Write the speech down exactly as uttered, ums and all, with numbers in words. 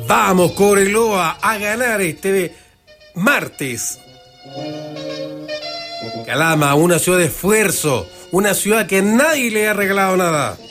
Vamos, Cobreloa, a ganar este martes. Calama, una ciudad de esfuerzo, una ciudad que nadie le ha regalado nada.